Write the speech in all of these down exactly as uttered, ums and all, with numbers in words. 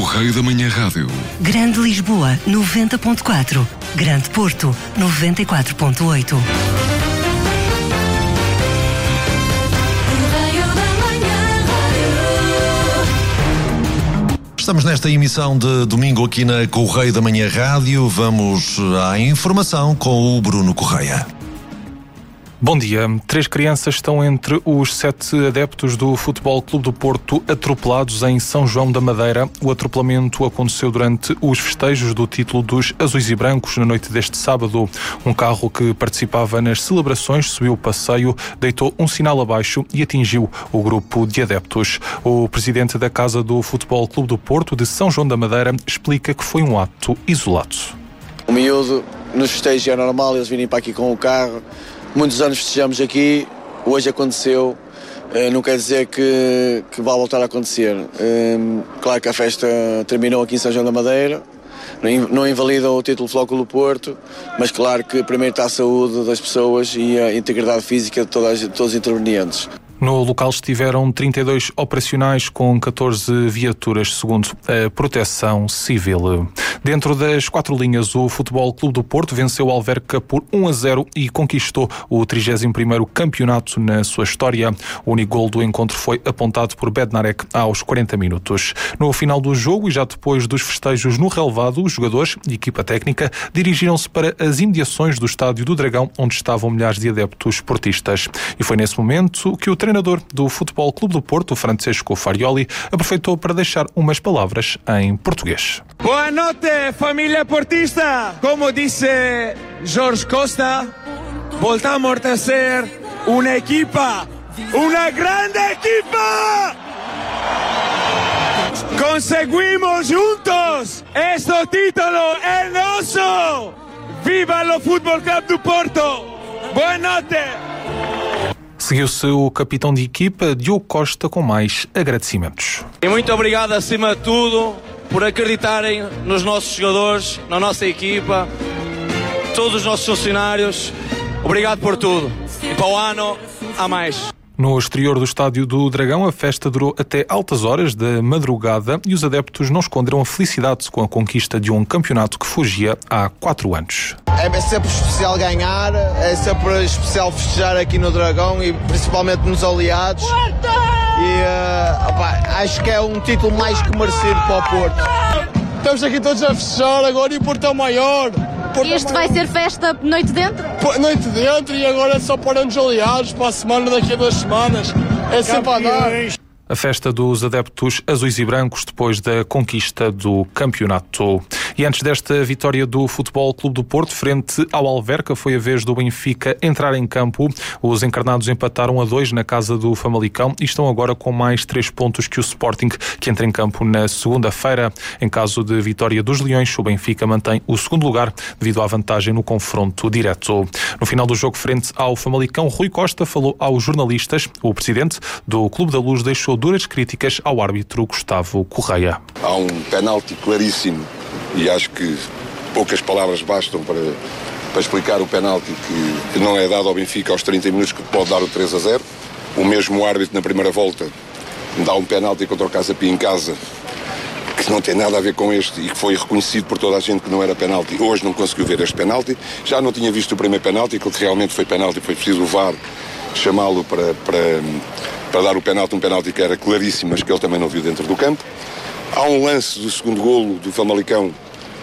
Correio da Manhã Rádio. Grande Lisboa, noventa ponto quatro. Grande Porto, noventa e quatro ponto oito. Estamos nesta emissão de domingo aqui na Correio da Manhã Rádio. Vamos à informação com o Bruno Correia. Bom dia. Três crianças estão entre os sete adeptos do Futebol Clube do Porto atropelados em São João da Madeira. O atropelamento aconteceu durante os festejos do título dos Azuis e Brancos na noite deste sábado. Um carro que participava nas celebrações subiu o passeio, deitou um sinal abaixo e atingiu o grupo de adeptos. O presidente da Casa do Futebol Clube do Porto de São João da Madeira explica que foi um ato isolado. O miúdo, nos festejos é normal eles virem para aqui com o carro. Muitos anos festejamos aqui, hoje aconteceu, não quer dizer que, que vai voltar a acontecer. Claro que a festa terminou aqui em São João da Madeira, não invalida o título do Futebol Clube do Porto, mas claro que primeiro está a saúde das pessoas e a integridade física de todas, de todos os intervenientes. No local estiveram trinta e dois operacionais com catorze viaturas, segundo a Proteção Civil. Dentro das quatro linhas, o Futebol Clube do Porto venceu o Alverca por um a zero e conquistou o trigésimo primeiro campeonato na sua história. O único gol do encontro foi apontado por Bednarek aos quarenta minutos. No final do jogo e já depois dos festejos no relevado, os jogadores e equipa técnica dirigiram-se para as imediações do Estádio do Dragão, onde estavam milhares de adeptos portistas. E foi nesse momento que o treinador do Futebol Clube do Porto, Francesco Farioli, aproveitou para deixar umas palavras em português. Boa noite, família portista! Como disse Jorge Costa, voltamos a ser uma equipa, uma grande equipa! Conseguimos juntos! Este título é nosso! Viva o Futebol Clube do Porto! Boa noite! Seguiu-se o capitão de equipa, Diogo Costa, com mais agradecimentos. E muito obrigado, acima de tudo, por acreditarem nos nossos jogadores, na nossa equipa, todos os nossos funcionários. Obrigado por tudo. E para o ano, há mais. No exterior do Estádio do Dragão, a festa durou até altas horas da madrugada e os adeptos não esconderam a felicidade com a conquista de um campeonato que fugia há quatro anos. É sempre especial ganhar, é sempre especial festejar aqui no Dragão e principalmente nos aliados. E uh, opa, acho que é um título mais que merecido para o Porto. Estamos aqui todos a festejar agora e o Porto é o maior. E este vai ser festa noite dentro? Noite dentro e agora é só para nos aliados para a semana, daqui a duas semanas. É sempre a dar. A festa dos adeptos azuis e brancos depois da conquista do campeonato. E antes desta vitória do Futebol Clube do Porto frente ao Alverca, foi a vez do Benfica entrar em campo. Os encarnados empataram a dois na casa do Famalicão e estão agora com mais três pontos que o Sporting, que entra em campo na segunda-feira. Em caso de vitória dos Leões, o Benfica mantém o segundo lugar devido à vantagem no confronto direto. No final do jogo frente ao Famalicão, Rui Costa falou aos jornalistas. O presidente do Clube da Luz deixou duras críticas ao árbitro Gustavo Correia. Há um penalti claríssimo e acho que poucas palavras bastam para, para explicar o penalti que, que não é dado ao Benfica aos trinta minutos, que pode dar o três a zero. O mesmo árbitro na primeira volta dá um penalti contra o Casa Pia em casa que não tem nada a ver com este e que foi reconhecido por toda a gente que não era penalti. Hoje não conseguiu ver este penalti. Já não tinha visto o primeiro penalti, aquilo que realmente foi penalti, foi preciso o V A R chamá-lo para, para, para dar o penalti, um penalti que era claríssimo, mas que ele também não viu dentro do campo. Há um lance do segundo golo do Famalicão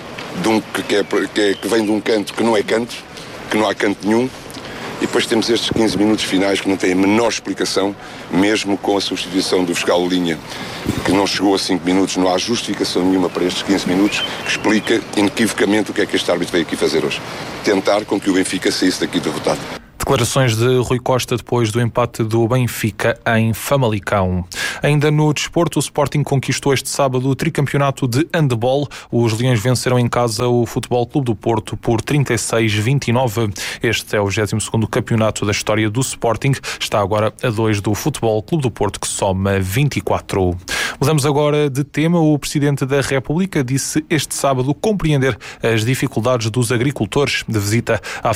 de um, que, é, que, é, que vem de um canto que não é canto, que não há canto nenhum. E depois temos estes quinze minutos finais que não têm a menor explicação, mesmo com a substituição do fiscal de linha, que não chegou a cinco minutos. Não há justificação nenhuma para estes quinze minutos que explica inequivocamente o que é que este árbitro veio aqui fazer hoje. Tentar com que o Benfica saísse daqui derrotado. Declarações de Rui Costa depois do empate do Benfica em Famalicão. Ainda no desporto, o Sporting conquistou este sábado o tricampeonato de handball. Os Leões venceram em casa o Futebol Clube do Porto por trinta e seis a vinte e nove. Este é o vigésimo segundo campeonato da história do Sporting. Está agora a dois do Futebol Clube do Porto, que soma vinte e quatro. Mudamos agora de tema. O Presidente da República disse este sábado compreender as dificuldades dos agricultores de visita à